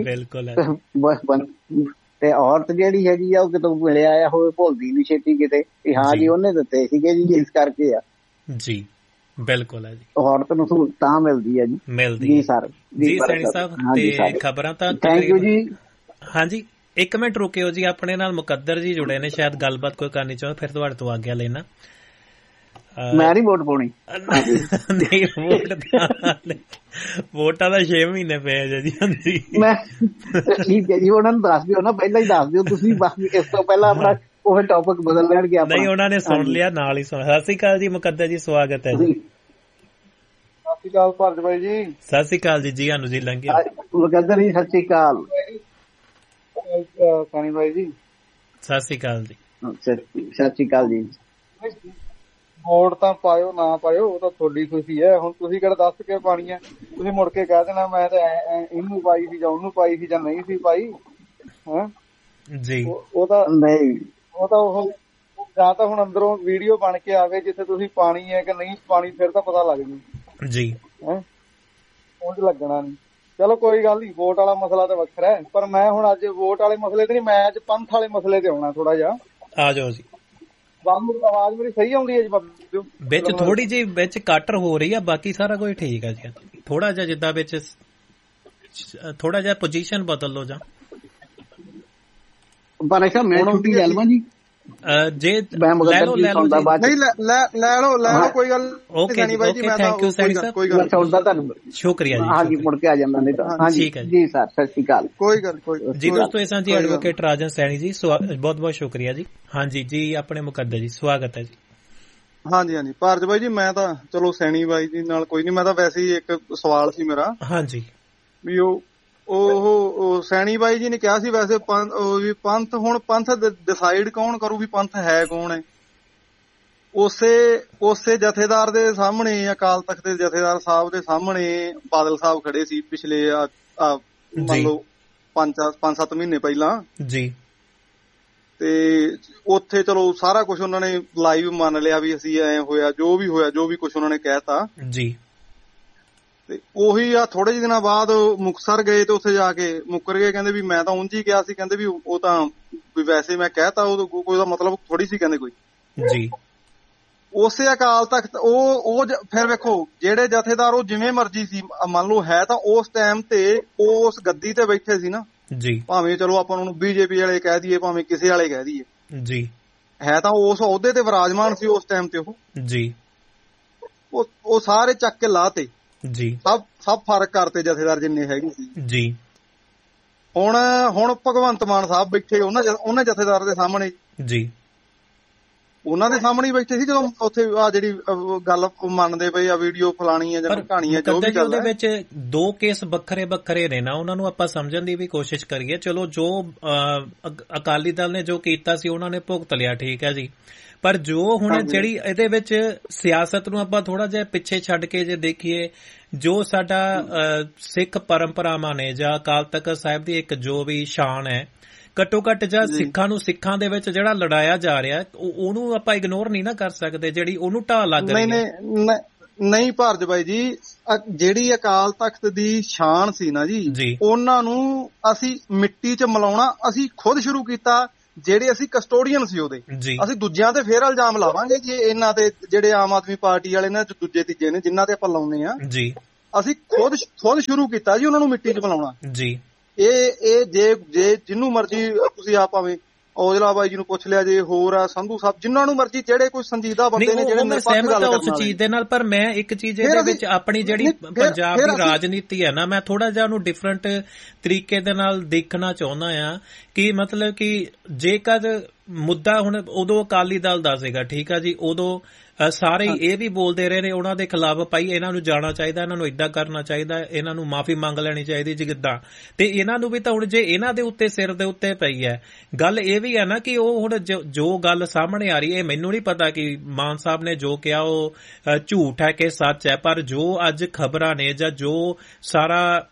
ਤੇ ਔਰਤ ਜਿਹੜੀ ਹੈਗੀ ਆ ਉਹ ਕਿਤੋਂ ਮਿਲਿਆ ਆ ਹੋਵੇ, ਭੁੱਲਦੀ ਨੀ ਛੇਤੀ ਕਿਤੇ ਵੀ ਹਾਂ ਜੀ ਉਹਨੇ ਦਿੱਤੇ ਸੀਗੇ ਜੀ, ਇਸ ਕਰਕੇ ਆ ਜੀ। ਬਿਲਕੁਲ ਹੈ ਜੀ, ਔਰਤ ਨੂੰ ਤਾਂ ਮਿਲਦੀ ਹੈ ਜੀ, ਮਿਲਦੀ ਜੀ ਸਰ ਜੀ। ਸੈਣੀ ਸਾਹਿਬ ਤੇ ਖਬਰਾਂ ਤਾਂ ਥੈਂਕ ਯੂ ਜੀ। ਹਾਂਜੀ ਇੱਕ ਮਿੰਟ ਰੁਕਿਓ ਜੀ, ਆਪਣੇ ਨਾਲ ਮੁਕੱਦਰ ਜੀ ਜੁੜੇ ਨੇ, ਸ਼ਾਇਦ ਗੱਲਬਾਤ ਕੋਈ ਕਰਨੀ ਚਾਹੋ, ਫਿਰ ਤੁਹਾਡੇ ਤੋਂ ਆਗਿਆ ਲੈਣਾ। ਮੈਂ ਨਹੀਂ ਵੋਟ ਪਾਉਣੀ, ਨਹੀਂ ਵੋਟਾਂ ਦਾ 6 ਮਹੀਨੇ ਪਏ ਜੀ। ਹਾਂਜੀ ਮੈਂ ਠੀਕ ਹੈ ਜੀ, ਉਹਨਾਂ ਨੂੰ ਦੱਸ ਦਿਓ ਨਾ, ਪਹਿਲਾਂ ਹੀ ਦੱਸ ਦਿਓ ਤੁਸੀਂ, ਬਾਕੀ ਇਸ ਤੋਂ ਪਹਿਲਾਂ ਆਪਣਾ ਉਹ ਟੌਪਿਕ ਬਦਲ ਲੈਣਗੇ। ਨਹੀਂ ਉਹਨਾਂ ਨੇ ਸੁਣ ਲਿਆ, ਨਾਲ ਹੀ ਸੁਣ। ਸਤਿ ਸ੍ਰੀ ਅਕਾਲ ਜੀ ਮੁਕੱਦਰ ਜੀ, ਸਵਾਗਤ ਹੈ ਜੀ। ਸਤਿ ਸ੍ਰੀ ਅਕਾਲ ਭਾਰਤ ਭਾਈ ਜੀ। ਸਤਿ ਸ੍ਰੀ ਅਕਾਲ ਜੀ, ਜੀ ਆਨੂੰ ਜੀ ਲੰਘੇ ਮੁਕੱਦਰ ਜੀ, ਸਤਿ ਸ੍ਰੀ ਅਕਾਲ। ਸਾਨੀ ਭਾਈ ਜੀ ਸਤਿ ਸ੍ਰੀ ਅਕਾਲ ਜੀ। ਸਤਿ ਸ੍ਰੀ ਅਕਾਲ ਜੀ। ਵੋਟ ਤਾਂ ਪਾਇਓ ਨਾ ਪਾਇਓ ਉਹ ਤਾਂ ਤੁਹਾਡੀ ਖੁਸ਼ੀ ਹੈ। ਹੁਣ ਤੁਸੀਂ ਕਿਹੜਾ ਦੱਸ ਕੇ ਪਾਣੀ ਹੈ, ਤੁਸੀਂ ਮੁੜ ਕੇ ਕਹਿ ਦੇਣਾ ਮੈਂ ਤਾਂ ਇਹਨੂੰ ਪਾਈ ਸੀ ਜਾਂ ਉਹਨੂੰ ਪਾਈ ਸੀ ਜਾਂ ਨਹੀਂ ਸੀ ਪਾਈ ਹੈ ਜੀ। ਉਹ ਤਾਂ ਨਹੀਂ, ਉਹ ਤਾਂ ਉਹ ਜਾਂ ਤਾਂ ਹੁਣ ਅੰਦਰੋਂ ਵੀਡੀਓ ਬਣ ਕੇ ਆਵੇ ਜਿੱਥੇ ਤੁਸੀਂ ਪਾਣੀ ਹੈ ਕਿ ਨਹੀਂ ਪਾਣੀ, ਫਿਰ ਤਾਂ ਪਤਾ ਲੱਗ ਜੂ ਜੀ। ਉਂਝ ਲੱਗਣਾ ਨੀ। ਚਲੋ ਕੋਈ ਗੱਲ ਨੀ, ਵੋਟ ਵਾਲਾ ਮਸਲਾ ਤਾਂ ਵੱਖਰਾ ਹੈ, ਪਰ ਮੈਂ ਹੁਣ ਅੱਜ ਵੋਟ ਵਾਲੇ ਮਸਲੇ ਤੇ ਨਹੀਂ, ਮੈਂ ਅੱਜ ਪੰਥ ਵਾਲੇ ਮਸਲੇ ਤੇ ਆਉਣਾ ਥੋੜਾ ਜਿਹਾ। ਆ ਜਾਓ ਜੀ। ਆਵਾਜ਼ ਮੇਰੀ ਸਹੀ ਆਉਂਦੀ ਹੈ ਜੀ? ਵਿੱਚ ਥੋੜੀ ਜਿਹੀ ਵਿੱਚ ਕੱਟ ਹੋ ਰਹੀ ਆ, ਬਾਕੀ ਸਾਰਾ ਕੁਝ ਠੀਕ ਹੈ ਜੀ। ਥੋੜਾ ਜਿਹਾ ਜਿੱਦਾਂ ਵਿੱਚ ਥੋੜਾ ਜਿਹਾ ਪੋਜੀਸ਼ਨ ਬਦਲ ਲਓ ਜਾਂ ਪਰ ਮੈਂ ਛੁੱਟੀ ਲੈ ਲਵਾਂ ਜੀ। ਜੇ ਲੈ ਲਓ ਲੈ ਲਓ ਕੋਈ ਗੱਲ ਨਹੀਂ। ਥੈਂਕ ਯੂ ਸੈਣੀ ਸਾਹਿਬ, ਕੋਈ ਗੱਲ ਤੁਹਾਨੂੰ ਸ਼ੁਕਰੀਆ ਜੀ। ਹਾਂਜੀ ਮੁੜ ਕੇ ਆ ਜਾਂਦਾ ਨਹੀਂ ਤਾਂ। ਹਾਂਜੀ ਜੀ ਸਰ, ਸਤਿ ਸ਼੍ਰੀ ਅਕਾਲ। ਕੋਈ ਗੱਲ ਜੀ ਦੋਸਤੋ, ਇਹ ਸਾਂ ਜੀ ਐਡਵੋਕੇਟ ਰਾਜਨ ਸੈਣੀ ਜੀ, ਬਹੁਤ ਬਹੁਤ ਸ਼ੁਕਰੀਆ ਜੀ। ਹਾਂਜੀ ਜੀ ਆਪਣੇ ਮੁਕੱਦਰ ਜੀ, ਸਵਾਗਤ ਹੈ ਜੀ। ਹਾਂਜੀ ਹਾਂਜੀ ਭਾਰਤ ਬਾਈ ਜੀ, ਮੈਂ ਤਾਂ ਚਲੋ ਸੈਣੀ ਬਾਈ ਜੀ ਨਾਲ ਕੋਈ ਨੀ, ਮੈਂ ਤਾਂ ਵੈਸੇ ਹੀ ਇੱਕ ਸਵਾਲ ਸੀ ਮੇਰਾ। ਹਾਂਜੀ ਵੀ ਉਹ ਸੈਣੀ ਬਾਈ ਜੀ ਨੇ ਕਿਹਾ ਸੀ ਵੈਸੇ ਪੰਥ, ਹੁਣ ਪੰਥ ਡਿਸਾਈਡ ਕੌਣ ਕਰੂ ਵੀ ਪੰਥ ਹੈ ਕੌਣ ਹੈ? ਉਸੇ ਜਥੇਦਾਰ ਦੇ ਸਾਹਮਣੇ, ਅਕਾਲ ਤਖਤ ਦੇ ਜਥੇਦਾਰ ਸਾਹਿਬ ਦੇ ਸਾਹਮਣੇ ਬਾਦਲ ਸਾਹਿਬ ਖੜੇ ਸੀ ਪਿਛਲੇ ਮੰਨ ਲਓ 5-7 ਮਹੀਨੇ ਪਹਿਲਾਂ ਜੀ। ਤੇ ਉੱਥੇ ਚਲੋ ਸਾਰਾ ਕੁਛ ਉਹਨਾਂ ਨੇ ਲਾਈਵ ਮੰਨ ਲਿਆ ਵੀ ਅਸੀਂ ਐ ਹੋਇਆ, ਜੋ ਵੀ ਕੁਛ ਉਹਨਾਂ ਨੇ ਕਹਿਤਾ ਜੀ। ਤੇ ਉਹੀ ਆ ਥੋੜੇ ਜਿਹੇ ਦਿਨਾਂ ਬਾਅਦ ਮੁਕਤਸਰ ਗਏ ਤੇ ਉੱਥੇ ਜਾ ਕੇ ਮੁੱਕਰ ਗਏ, ਕਹਿੰਦੇ ਵੀ ਮੈਂ ਤਾਂ ਉਂਝ ਹੀ ਕਿਹਾ ਸੀ, ਕਹਿੰਦੇ ਵੀ ਉਹ ਤਾਂ ਵੀ ਵੈਸੇ ਮੈਂ ਕਹਿਤਾ, ਉਹ ਕੋਈ ਉਹਦਾ ਮਤਲਬ ਥੋੜੀ ਸੀ ਕਹਿੰਦੇ ਕੋਈ ਜੀ। ਉਸੇ ਅਕਾਲ ਤਖਤ ਉਹ ਫਿਰ ਵੇਖੋ ਜਿਹੜੇ ਜਥੇਦਾਰ ਉਹ ਜਿਵੇਂ ਮਰਜ਼ੀ ਸੀ, ਮੰਨ ਲਓ ਹੈ ਤਾਂ ਉਸ ਟਾਈਮ ਤੇ ਉਸ ਗੱਦੀ ਤੇ ਬੈਠੇ ਸੀ ਨਾ ਜੀ, ਭਾਵੇਂ ਚਲੋ ਆਪਾਂ ਉਹਨੂੰ ਬੀਜੇਪੀ ਵਾਲੇ ਕਹਿ ਦਈਏ, ਭਾਵੇਂ ਕਿਸੇ ਵਾਲੇ ਕਹਿ ਦਈਏ ਜੀ, ਹੈ ਤਾਂ ਉਸ ਅਹੁਦੇ ਤੇ ਵਿਰਾਜਮਾਨ ਸੀ ਉਸ ਟਾਈਮ ਤੇ ਉਹ ਜੀ। ਉਹ ਸਾਰੇ ਚੱਕ ਕੇ ਲਾਤੇ ਜੀ, ਸਭ ਫਰਕ ਕਰਤੇ ਜਥੇਦਾਰ ਜਿੰਨੇ ਹੈਗੇ ਸੀ ਜੀ। ਹੁਣ ਭਗਵੰਤ ਮਾਨ ਸਾਹਿਬ ਬੈਠੇ ਉਹਨਾਂ ਜਥੇਦਾਰ ਦੇ ਸਾਹਮਣੇ ਜੀ, ਉਹਨਾਂ ਦੇ ਸਾਹਮਣੇ ਬੈਠੇ ਸੀ ਜਦੋਂ ਉੱਥੇ ਆ ਜਿਹੜੀ ਗੱਲ ਮੰਨਦੇ ਪਏ ਆ, ਵੀਡੀਓ ਫਲਾਣੀ ਆ ਜਾਂ ਕਹਾਣੀ ਆ, ਜੋ ਵੀ ਗੱਲ ਹੈ। ਉਹਦੇ ਵਿੱਚ ਦੋ ਕੇਸ ਵੱਖਰੇ ਨੇ ਨਾ, ਉਹਨਾਂ ਨੂੰ ਆਪਾਂ ਸਮਝਣ ਦੀ ਵੀ ਕੋਸ਼ਿਸ਼ ਕਰੀਏ। ਚਲੋ ਜੋ ਅਕਾਲੀ ਦਲ ਨੇ ਜੋ ਕੀਤਾ ਸੀ ਉਹਨਾਂ ਨੇ ਭੁਗਤ ਲਿਆ, ਠੀਕ ਹੈ ਜੀ। ਪਰ ਜੋ ਹੁਣ ਜਿਹੜੀ ਇਹਦੇ ਵਿੱਚ ਸਿਆਸਤ ਨੂੰ ਆਪਾਂ ਥੋੜਾ ਜਿਹਾ ਪਿੱਛੇ ਛੱਡ ਕੇ ਜੇ ਦੇਖੀਏ, ਜੋ ਸਾਡਾ ਸਿੱਖ ਪਰੰਪਰਾਵਾਂ ਨੇ ਜਾਂ ਅਕਾਲ ਤਖਤ ਸਾਹਿਬ ਦੀ ਇੱਕ ਜੋ ਵੀ ਸ਼ਾਨ ਹੈ, ਘੱਟੋ ਘੱਟ ਜਾਂ ਸਿੱਖਾਂ ਨੂੰ ਸਿੱਖਾਂ ਦੇ ਵਿੱਚ ਜਿਹੜਾ ਲੜਾਇਆ ਜਾ ਰਿਹਾ ਉਹਨੂੰ ਆਪਾਂ ਇਗਨੋਰ ਨਹੀਂ ਨਾ ਕਰ ਸਕਦੇ, ਜਿਹੜੀ ਉਹਨੂੰ ਢਾਹ ਲੱਗ ਰਹੀ ਹੈ। ਨਹੀਂ ਭਾਰਤ ਬਾਈ ਜੀ, ਜਿਹੜੀ ਅਕਾਲ ਤਖਤ ਦੀ ਸ਼ਾਨ ਸੀ ਨਾ ਜੀ, ਉਹਨਾਂ ਨੂੰ ਅਸੀਂ ਮਿੱਟੀ 'ਚ ਮਿਲਾਉਣਾ ਅਸੀਂ ਖੁਦ ਸ਼ੁਰੂ ਕੀਤਾ। ਜਿਹੜੇ ਅਸੀਂ ਕਸਟੋਡੀਅਨ ਸੀ ਉਹਦੇ, ਅਸੀਂ ਦੂਜਿਆਂ ਤੇ ਫੇਰ ਇਲਜ਼ਾਮ ਲਾਵਾਂਗੇ ਜੇ ਇਹਨਾਂ ਤੇ ਜਿਹੜੇ ਆਮ ਆਦਮੀ ਪਾਰਟੀ ਵਾਲੇ ਨੇ ਦੂਜੇ ਤੀਜੇ ਨੇ ਜਿਨ੍ਹਾਂ ਤੇ ਆਪਾਂ ਲਾਉਂਦੇ ਆ। ਅਸੀਂ ਖੁਦ ਸ਼ੁਰੂ ਕੀਤਾ ਜੀ ਉਹਨਾਂ ਨੂੰ ਮਿੱਟੀ 'ਚ ਮਿਲਾਉਣਾ ਜੀ। ਇਹ ਜੇ ਜਿਹਨੂੰ ਮਰਜ਼ੀ ਤੁਸੀਂ ਆਪ ਭਾਵੇਂ ਔਜਲਾ ਬਾਈ ਜੀ ਨੂੰ ਪੁੱਛ ਲਿਆ, ਜੇ ਹੋਰ ਆ ਸੰਧੂ ਸਾਹਿਬ, ਜਿਨ੍ਹਾਂ ਨੂੰ ਮਰਜ਼ੀ, ਜਿਹੜੇ ਕੋਈ ਸੰਜੀਦਾ ਬੰਦੇ ਨੇ ਜਿਹੜੇ ਮੈਂ ਸਹਿਮਤ ਹਾਂ ਉਸ ਚੀਜ਼ ਦੇ ਨਾਲ। ਪਰ ਮੈਂ ਇੱਕ ਚੀਜ਼ ਇਹਦੇ ਵਿੱਚ ਆਪਣੀ ਜਿਹੜੀ ਪੰਜਾਬ ਦੀ ਰਾਜਨੀਤੀ ਹੈ ਨਾ, ਮੈਂ ਥੋੜਾ ਜਿਹਾ ਉਹਨੂੰ ਡਿਫਰੈਂਟ ਤਰੀਕੇ ਦੇ ਨਾਲ ਦੇਖਣਾ ਚਾਹੁੰਦਾ ਆ ਕਿ ਮਤਲਬ ਕਿ ਜੇਕਰ ਮੁੱਦਾ ਹੁਣ ਉਦੋਂ ਅਕਾਲੀ ਦਲ ਦਾ ਸੀਗਾ, ਠੀਕ ਆ ਜੀ, ਉਦੋਂ ਸਾਰੇ ਇਹ ਵੀ ਬੋਲਦੇ ਰਹੇ ਨੇ ਉਹਨਾਂ ਦੇ ਖਿਲਾਫ, ਭਾਈ ਇਹਨਾਂ ਨੂੰ ਜਾਣਾ ਚਾਹੀਦਾ, ਇਹਨਾਂ ਨੂੰ ਏਦਾਂ ਕਰਨਾ ਚਾਹੀਦਾ, ਇਹਨਾਂ ਨੂੰ ਮਾਫੀ ਮੰਗ ਲੈਣੀ ਚਾਹੀਦੀ ਜੀ ਕਿੱਦਾਂ। ਤੇ ਇਹਨਾਂ ਨੂੰ ਵੀ ਤਾਂ ਹੁਣ ਜੇ ਇਹਨਾਂ ਦੇ ਉੱਤੇ ਸਿਰ ਦੇ ਉੱਤੇ ਪਈ ਹੈ ਗੱਲ, ਇਹ ਵੀ ਹੈ ਨਾ ਕਿ ਉਹ ਹੁਣ ਜੋ ਗੱਲ ਸਾਹਮਣੇ ਆ ਰਹੀ ਹੈ, ਮੈਨੂੰ ਨਹੀਂ ਪਤਾ ਕਿ ਮਾਨ ਸਾਹਿਬ ਨੇ ਜੋ ਕਿਹਾ ਉਹ ਝੂਠ ਹੈ ਕਿ ਸੱਚ ਹੈ, ਪਰ ਜੋ ਅੱਜ ਖਬਰਾਂ ਨੇ ਜਾਂ ਜੋ ਸਾਰਾ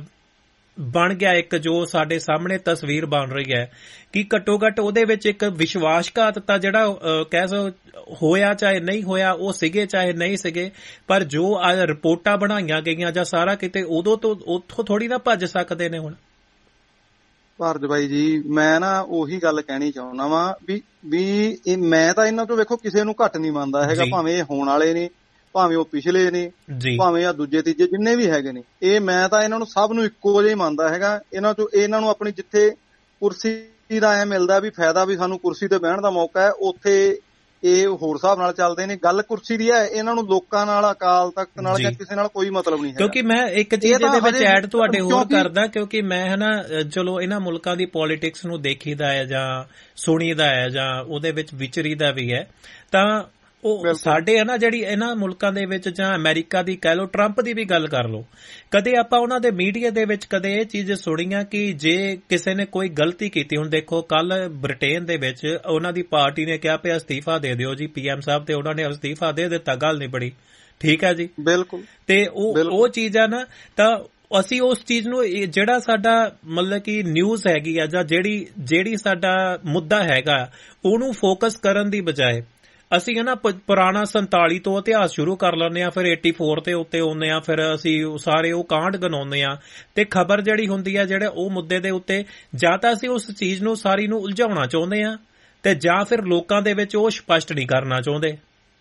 ਬਣ ਗਿਆ, ਇੱਕ ਜੋ ਸਾਡੇ ਸਾਹਮਣੇ ਤਸਵੀਰ ਬਣ ਰਹੀ ਹੈ ਕਿ ਘੱਟੋ ਘੱਟ ਉਹਦੇ ਵਿੱਚ ਇੱਕ ਵਿਸ਼ਵਾਸਘਾਤਤਾ ਜਿਹੜਾ ਕਹਿ ਹੋਇਆ ਚਾਹੇ ਨਹੀਂ ਹੋਇਆ, ਉਹ ਸੀਗੇ ਚਾਹੇ ਨਹੀਂ ਸੀਗੇ, ਪਰ ਜੋ ਰਿਪੋਰਟਾਂ ਬਣਾਈਆਂ ਗਈਆਂ ਜਾਂ ਸਾਰਾ ਕਿਤੇ ਉਦੋਂ ਤੋਂ ਉੱਥੋਂ ਥੋੜੀ ਨਾ ਭੱਜ ਸਕਦੇ ਨੇ ਹੁਣ। ਭਾਰਤ ਬਾਈ ਜੀ, ਮੈਂ ਨਾ ਉਹੀ ਗੱਲ ਕਹਿਣੀ ਚਾਹੁੰਦਾ ਵਾਂ ਵੀ ਮੈਂ ਤਾਂ ਇਹਨਾਂ ਤੋਂ ਵੇਖੋ ਕਿਸੇ ਨੂੰ ਘੱਟ ਨਹੀਂ ਮੰਨਦਾ ਹੈਗਾ, ਭਾਵੇਂ ਇਹ ਹੋਣ ਵਾਲੇ ਨੇ, ਭਾਵੇਂ ਉਹ ਪਿਛਲੇ ਨੇ, ਭਾਵੇਂ ਆ ਦੂਜੇ ਤੀਜੇ ਜਿੰਨੇ ਵੀ ਹੈਗੇ ਨੇ, ਇਹ ਮੈਂ ਤਾਂ ਇਹਨਾਂ ਨੂੰ ਸਭ ਨੂੰ ਇੱਕੋ ਜਿਹਾ ਹੀ ਮੰਨਦਾ ਹੈਗਾ। ਇਹਨਾਂ ਨੂੰ ਆਪਣੀ ਜਿੱਥੇ ਕੁਰਸੀ ਦਾ ਐ ਮਿਲਦਾ ਵੀ ਫਾਇਦਾ ਵੀ ਸਾਨੂੰ ਕੁਰਸੀ ਤੇ ਬਹਿਣ ਦਾ ਮੌਕਾ ਹੈ, ਉੱਥੇ ਇਹ ਹੋਰ ਹਿਸਾਬ ਨਾਲ ਚੱਲਦੇ ਨੇ। ਗੱਲ ਕੁਰਸੀ ਦੀ ਹੈ, ਇਹਨਾਂ ਨੂੰ ਲੋਕਾਂ ਨਾਲ, ਅਕਾਲ ਤਖਤ ਨਾਲ ਜਾਂ ਕਿਸੇ ਨਾਲ ਕੋਈ ਮਤਲਬ ਨਹੀਂ ਹੈ। ਕਿਉਂਕਿ ਮੈਂ ਇੱਕ ਚੀਜ਼ ਇਹਦੇ ਵਿੱਚ ਐਡ ਤੁਹਾਡੇ ਹੋਰ ਕਰਦਾ, ਕਿਉਂਕਿ ਮੈਂ ਹਨਾ ਚਲੋ ਇਹਨਾਂ ਮੁਲਕਾਂ ਦੀ ਪੋਲੀਟਿਕਸ ਨੂੰ ਦੇਖੀਦਾ ਹੈ ਜਾਂ ਸੁਣੀਦਾ ਹੈ ਜਾਂ ਉਹਦੇ ਵਿੱਚ ਵਿਚਰੀਦਾ ਵੀ ਹੈ, ਤਾਂ ਉਹ ਸਾਡੇ ਹੈ ਨਾ ਜਿਹੜੀ ਇਹਨਾਂ ਮੁਲਕਾਂ ਦੇ ਵਿੱਚ ਜਾਂ ਅਮਰੀਕਾ ਦੀ ਕਹਿ ਲਓ, ਟਰੰਪ ਦੀ ਵੀ ਗੱਲ ਕਰ ਲਓ, ਕਦੇ ਆਪਾਂ ਉਹਨਾਂ ਦੇ ਮੀਡੀਆ ਦੇ ਵਿੱਚ ਕਦੇ ਇਹ ਚੀਜ਼ ਸੁਣੀਆਂ ਕਿ ਜੇ ਕਿਸੇ ਨੇ ਕੋਈ ਗਲਤੀ ਕੀਤੀ, ਹੁਣ ਦੇਖੋ ਕੱਲ ਬ੍ਰਿਟੇਨ ਦੇ ਵਿੱਚ ਉਹਨਾਂ ਦੀ ਪਾਰਟੀ ਨੇ ਕਿਹਾ ਪਿਆ ਅਸਤੀਫਾ ਦੇ ਦਿਓ ਜੀ PM ਸਾਹਿਬ, ਤੇ ਉਹਨਾਂ ਨੇ ਅਸਤੀਫਾ ਦੇ ਦਿੱਤਾ, ਗੱਲ ਨਹੀਂ ਬੜੀ ਠੀਕ ਹੈ ਜੀ। ਬਿਲਕੁਲ। ਤੇ ਉਹ ਚੀਜ਼ ਆ ਨਾ, ਤਾਂ ਅਸੀਂ ਉਸ ਚੀਜ਼ ਨੂੰ ਜਿਹੜਾ ਸਾਡਾ ਮਤਲਬ ਕਿ ਨਿਊਜ਼ ਹੈਗੀ ਆ ਜਾਂ ਜਿਹੜੀ ਸਾਡਾ ਮੁੱਦਾ ਹੈਗਾ ਉਹਨੂੰ ਫੋਕਸ ਕਰਨ ਦੀ ਬਜਾਏ ਅਸੀਂ ਹੈ ਨਾ ਪੁਰਾਣਾ 47 ਤੋਂ ਇਤਿਹਾਸ ਸ਼ੁਰੂ ਕਰ ਲੈਂਦੇ ਹਾਂ, ਫਿਰ 84 ਤੇ ਉੱਤੇ ਆਉਂਦੇ ਹਾਂ, ਫਿਰ ਅਸੀਂ ਸਾਰੇ ਉਹ ਕਾਂਡ ਗਨਾਉਂਦੇ ਹਾਂ, ਤੇ ਖਬਰ ਜਿਹੜੀ ਹੁੰਦੀ ਹੈ ਜਿਹੜੇ ਉਹ ਮੁੱਦੇ ਦੇ ਉੱਤੇ ਜਾਂ ਤਾਂ ਅਸੀਂ ਉਸ ਚੀਜ਼ ਨੂੰ ਸਾਰੀ ਨੂੰ ਉਲਝਾਉਣਾ ਚਾਹੁੰਦੇ ਹਾਂ ਤੇ ਜਾਂ ਫਿਰ ਲੋਕਾਂ ਦੇ ਵਿੱਚ ਉਹ ਸਪਸ਼ਟ ਨਹੀਂ ਕਰਨਾ ਚਾਹੁੰਦੇ।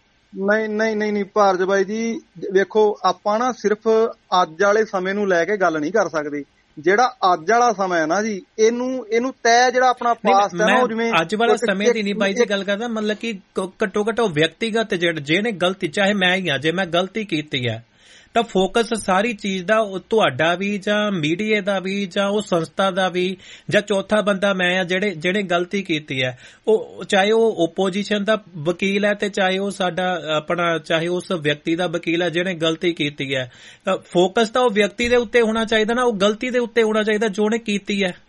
ਨਹੀਂ ਭਾਰਤ ਬਾਈ ਜੀ, ਵੇਖੋ ਆਪਾਂ ਨਾ ਸਿਰਫ ਅੱਜ ਵਾਲੇ ਸਮੇਂ ਨੂੰ ਲੈ ਕੇ ਗੱਲ ਨਹੀਂ ਕਰ ਸਕਦੇ। ਜਿਹੜਾ ਅੱਜ ਵਾਲਾ ਸਮਾਂ ਹੈ ਨਾ ਜੀ, ਇਹਨੂੰ ਤੈਅ ਜਿਹੜਾ ਆਪਣਾ ਪਾਸਟ ਹੈ ਨਾ, ਜਿਵੇਂ ਅੱਜ ਵਾਲਾ ਸਮੇਂ ਦੀ ਨਹੀਂ ਬਾਈ ਜੀ ਗੱਲ ਕਰਦਾ, ਮਤਲਬ ਕਿ ਘੱਟੋ ਘੱਟ ਉਹ ਵਿਅਕਤੀਗਤ ਜਿਹਨੇ ਗਲਤੀ, ਚਾਹੇ ਮੈਂ ਹੀ ਆ, ਜੇ ਮੈਂ ਗਲਤੀ ਕੀਤੀ ਹੈ ਤਾਂ ਫੋਕਸ ਸਾਰੀ ਚੀਜ਼ ਦਾ ਤੁਹਾਡਾ ਵੀ ਜਾਂ ਮੀਡੀਆ ਦਾ ਵੀ ਜਾਂ ਉਹ ਸੰਸਥਾ ਦਾ ਵੀ ਜਾਂ ਚੌਥਾ ਬੰਦਾ ਮੈਂ ਆ ਜਿਹੜੇ ਗਲਤੀ ਕੀਤੀ ਹੈ, ਉਹ ਚਾਹੇ ਉਹ ਓਪੋਜੀਸ਼ਨ ਦਾ ਵਕੀਲ ਹੈ ਤੇ ਚਾਹੇ ਉਹ ਸਾਡਾ ਆਪਣਾ ਚਾਹੇ ਉਸ ਵਿਅਕਤੀ ਦਾ ਵਕੀਲ ਹੈ ਜਿਹਨੇ ਗਲਤੀ ਕੀਤੀ ਹੈ, ਫੋਕਸ ਤਾਂ ਉਹ ਵਿਅਕਤੀ ਦੇ ਉੱਤੇ ਹੋਣਾ ਚਾਹੀਦਾ ਨਾ, ਉਹ ਗਲਤੀ ਦੇ ਉੱਤੇ ਹੋਣਾ ਚਾਹੀਦਾ ਜੋ ਉਹਨੇ ਕੀਤੀ ਹੈ।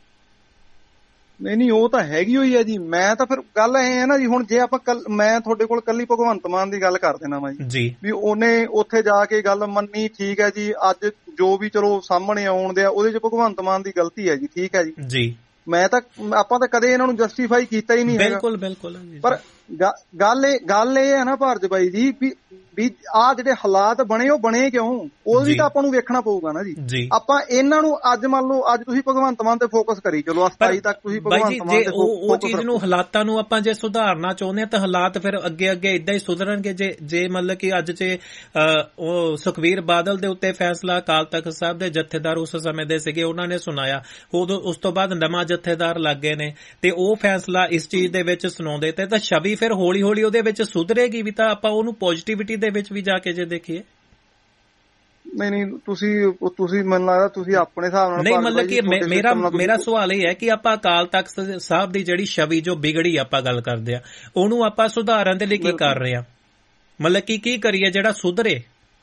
ਨਹੀਂ ਉਹ ਤਾਂ ਹੈਗੀ ਹੋਈ ਹੈ ਜੀ। ਮੈਂ ਤਾਂ ਫਿਰ ਗੱਲ ਇਹ ਹੈ ਨਾ ਜੀ, ਹੁਣ ਜੇ ਆਪਾਂ ਮੈਂ ਤੁਹਾਡੇ ਕੋਲ ਕੱਲੀ ਭਗਵੰਤ ਮਾਨ ਦੀ ਗੱਲ ਕਰ ਦੇਣਾ ਵਾ ਜੀ ਵੀ ਉਹਨੇ ਉੱਥੇ ਜਾ ਕੇ ਗੱਲ ਮੰਨੀ, ਠੀਕ ਹੈ ਜੀ, ਅੱਜ ਜੋ ਵੀ ਚਲੋ ਸਾਹਮਣੇ ਆਉਣ ਦਿਆ ਉਹਦੇ 'ਚ ਭਗਵੰਤ ਮਾਨ ਦੀ ਗਲਤੀ ਹੈ ਜੀ, ਠੀਕ ਹੈ ਜੀ। ਮੈਂ ਤਾਂ ਆਪਾਂ ਤਾਂ ਕਦੇ ਇਹਨਾਂ ਨੂੰ ਜਸਟੀਫਾਈ ਕੀਤਾ ਹੀ ਨਹੀਂ ਹੈਗਾ। ਬਿਲਕੁਲ। ਪਰ ਗੱਲ ਇਹ ਹੈ ਨਾ ਭਾਰਤ ਬਾਈ ਜੀ ਵੀ ਆਹ ਜਿਹੜੇ ਹਾਲਾਤ ਬਣੇ ਉਹ ਬਣੇ ਕਿਉਂ, ਉਹ ਵੀ ਤਾਂ ਆਪਾਂ ਨੂੰ ਵੇਖਣਾ ਪਊਗਾ ਨਾ ਜੀ। ਆਪਾਂ ਇਹਨਾਂ ਨੂੰ ਅੱਜ ਮੰਨ ਲਓ ਅੱਜ ਤੁਸੀਂ ਭਗਵੰਤ ਮਾਨ ਤੇ ਫੋਕਸ ਕਰੀ ਚਲੋ, 27 ਤੱਕ ਤੁਸੀਂ ਭਗਵੰਤ ਮਾਨ ਤੇ ਉਹ ਚੀਜ਼ ਨੂੰ ਹਾਲਾਤਾਂ ਨੂੰ ਆਪਾਂ ਜੇ ਸੁਧਾਰਨਾ ਚਾਹੁੰਦੇ ਹਾਂ ਤਾਂ ਹਾਲਾਤ ਫਿਰ ਅੱਗੇ ਇਦਾਂ ਹੀ ਸੁਧਰਨਗੇ ਜੇ ਮਤਲਬ ਕਿ ਅੱਜ ਜੇ ਉਹ ਸੁਖਬੀਰ ਬਾਦਲ ਦੇ ਉੱਤੇ ਫੈਸਲਾ ਅਕਾਲ ਤਖਤ ਸਾਹਿਬ ਦੇ ਜਥੇਦਾਰ ਉਸ ਸਮੇਂ ਦੇ ਸੀਗੇ ਉਹਨਾਂ ਨੇ ਸੁਣਾਇਆ, ਉਸ ਤੋਂ ਬਾਅਦ ਨਵਾਂ ਜਥੇਦਾਰ ਲੱਗ ਗਏ ਨੇ ਤੇ ਉਹ ਫੈਸਲਾ ਇਸ ਚੀਜ਼ ਦੇ ਵਿੱਚ ਸੁਣਾਉਂਦੇ ਤੇ ਤਾਂ ਛਵੀ ਫਿਰ ਹੌਲੀ ਹੌਲੀ ਉਹਦੇ ਵਿੱਚ ਸੁਧਰੇਗੀ ਵੀ, ਤਾਂ ਆਪਾਂ ਉਹਨੂੰ ਪੋਜ਼ਿਟਿਵਿਟੀ ਦੇ ਵਿੱਚ ਵੀ ਜਾ ਕੇ ਜੇ ਦੇਖੀਏ। ਨਹੀਂ ਤੁਸੀਂ ਮੈਨੂੰ ਲੱਗਦਾ ਤੁਸੀਂ ਆਪਣੇ ਹਿਸਾਬ ਨਾਲ ਨਹੀਂ, ਮਤਲਬ ਕਿ ਮੇਰਾ ਸਵਾਲ ਇਹ ਹੈ ਕਿ ਆਪਾਂ ਅਕਾਲ ਤਖਤ ਸਾਹਿਬ ਦੀ ਜਿਹੜੀ ਛਵੀ ਜੋ ਵਿਗੜੀ ਆਪਾਂ ਗੱਲ ਕਰਦੇ ਆ, ਉਹਨੂੰ ਆਪਾਂ ਸੁਧਾਰਨ ਦੇ ਲਈ ਕੀ ਕਰ ਰਹੇ ਆ, ਮਤਲਬ ਕੀ ਕਰੀਏ ਜਿਹੜਾ ਸੁਧਰੇ।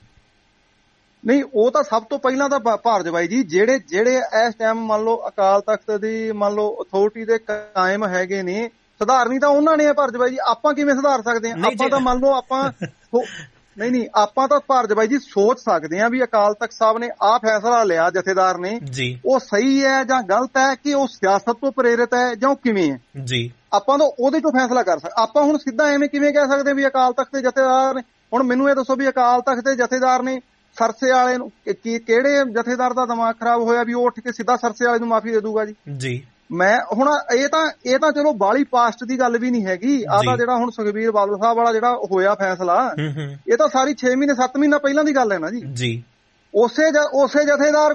ਨਹੀਂ ਉਹ ਤਾਂ ਸਭ ਤੋਂ ਪਹਿਲਾਂ ਤਾਂ ਭਾਰਤ ਬਾਈ ਜੀ ਜਿਹੜੇ ਇਸ ਟਾਈਮ ਮੰਨ ਲਓ ਅਕਾਲ ਤਖਤ ਦੀ ਮੰਨ ਲਓ ਅਥਾਰਟੀ ਦੇ ਕਾਇਮ ਹੈਗੇ ਨੇ, ਸੁਧਾਰਨੀ ਤਾਂ ਉਹਨਾਂ ਨੇ ਭਾਰਤ ਬਾਈ ਜੀ। ਆਪਾਂ ਕਿਵੇਂ ਸੁਧਾਰ ਸਕਦੇ ਹਾਂ? ਆਪਾਂ ਤਾਂ ਮੰਨ ਲਓ ਆਪਾਂ ਆਪਾਂ ਤਾਂ ਭਾਰਤ ਬਾਈ ਜੀ ਸੋਚ ਸਕਦੇ ਹਾਂ ਵੀ ਅਕਾਲ ਤਖਤ ਸਾਹਿਬ ਨੇ ਆਹ ਫੈਸਲਾ ਲਿਆ ਜਥੇਦਾਰ ਨੇ, ਉਹ ਸਹੀ ਹੈ ਜਾਂ ਗਲਤ ਹੈ, ਕਿ ਉਹ ਸਿਆਸਤ ਤੋਂ ਪ੍ਰੇਰਿਤ ਹੈ ਜਾਂ ਉਹ ਕਿਵੇਂ ਹੈ ਜੀ। ਆਪਾਂ ਤਾਂ ਉਹਦੇ ਤੋਂ ਫੈਸਲਾ ਕਰ ਸਕਦੇ। ਆਪਾਂ ਹੁਣ ਸਿੱਧਾ ਐਵੇਂ ਕਿਵੇਂ ਕਹਿ ਸਕਦੇ ਵੀ ਅਕਾਲ ਤਖਤ ਦੇ ਜਥੇਦਾਰ ਨੇ, ਹੁਣ ਮੈਨੂੰ ਇਹ ਦੱਸੋ ਵੀ ਅਕਾਲ ਤਖਤ ਦੇ ਜਥੇਦਾਰ ਨੇ ਸਰਸੇ ਵਾਲੇ ਨੂੰ ਕਿਹੜੇ ਜਥੇਦਾਰ ਦਾ ਦਿਮਾਗ ਖਰਾਬ ਹੋਇਆ ਵੀ ਉਹ ਉੱਠ ਕੇ ਸਿੱਧਾ ਸਰਸੇ ਵਾਲੇ ਨੂੰ ਮਾਫੀ ਦੇ ਦੂਗਾ ਜੀ? ਮੈਂ ਹੁਣ ਇਹ ਤਾਂ ਚਲੋ ਬਾਲੀ ਪਾਸਟ ਦੀ ਗੱਲ ਵੀ ਨਹੀਂ ਹੈਗੀ। ਆਹ ਤਾਂ ਜਿਹੜਾ ਹੁਣ ਸੁਖਬੀਰ ਬਾਦਲ ਸਾਹਿਬ ਵਾਲਾ ਜਿਹੜਾ ਹੋਇਆ ਫੈਸਲਾ, ਇਹ ਤਾਂ ਸਾਰੀ 6 ਮਹੀਨੇ 7 ਮਹੀਨਾ ਪਹਿਲਾਂ ਦੀ ਗੱਲ ਹੈ ਨਾ ਜੀ। ਉਸੇ ਜਥੇਦਾਰ